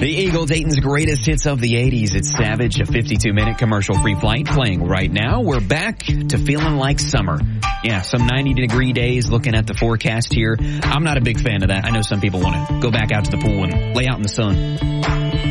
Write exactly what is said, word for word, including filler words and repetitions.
The Eagle, Dayton's greatest hits of the eighties. It's Savage, a fifty-two minute commercial-free flight playing right now. We're back to feeling like summer. Yeah, some ninety degree days looking at the forecast here. I'm not a big fan of that. I know some people want to go back out to the pool and lay out in the sun.